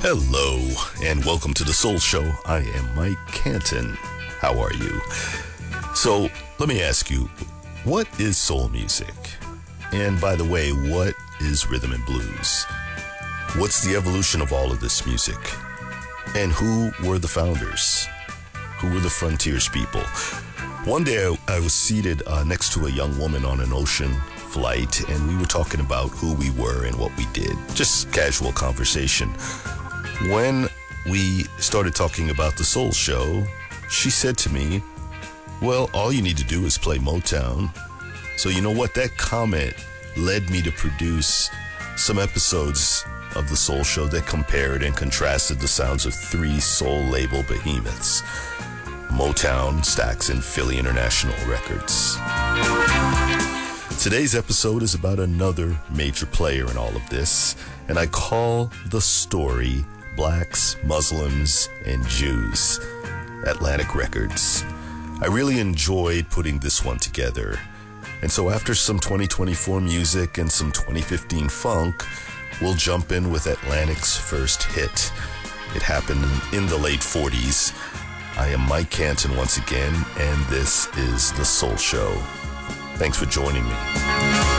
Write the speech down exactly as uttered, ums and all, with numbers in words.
Hello, and welcome to The Soul Show. I am Mike Canton. How are you? So, let me ask you, what is soul music? And by the way, what is rhythm and blues? What's the evolution of all of this music? And who were the founders? Who were the frontiers people? One day I, I was seated uh, next to a young woman on an ocean flight, and we were talking about who we were and what we did. Just casual conversation. When we started talking about the Soul Show, she said to me, well, all you need to do is play Motown. So you know what? That comment led me to produce some episodes of the Soul Show that compared and contrasted the sounds of three soul label behemoths: Motown, Stax, and Philly International Records. Today's episode is about another major player in all of this, and I call the story Blacks, Muslims, and Jews, Atlantic Records. I really enjoyed putting this one together. And so after some twenty twenty-four music and some twenty fifteen funk, we'll jump in with Atlantic's first hit. It happened in the late forties. I am Mike Canton once again, and this is The Soul Show. Thanks for joining me.